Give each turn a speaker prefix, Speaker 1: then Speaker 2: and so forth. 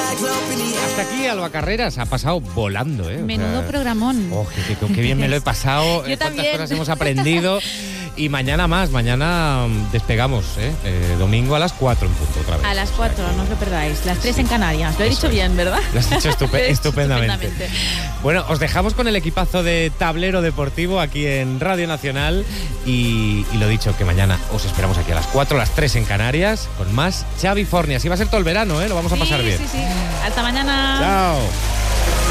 Speaker 1: Hasta aquí Alba Carreras ha pasado volando, ¿eh?
Speaker 2: Menudo programón.
Speaker 1: Oh, qué bien me lo he pasado.
Speaker 2: Yo
Speaker 1: cuántas
Speaker 2: también.
Speaker 1: cosas hemos aprendido. Y mañana más, mañana despegamos, domingo a las 4 en punto otra vez.
Speaker 2: A las 4, no os lo perdáis. Las 3 en Canarias. Lo he
Speaker 1: Eso
Speaker 2: dicho
Speaker 1: es.
Speaker 2: bien, ¿verdad?
Speaker 1: Lo has dicho
Speaker 2: Lo he dicho
Speaker 1: estupendamente. Bueno, os dejamos con el equipazo de Tablero Deportivo aquí en Radio Nacional y lo dicho, que mañana os esperamos aquí a las 4, a las 3 en Canarias con más Xavi Forni. Así va a ser todo el verano, lo vamos a pasar bien.
Speaker 2: Sí. Hasta mañana.
Speaker 1: Chao.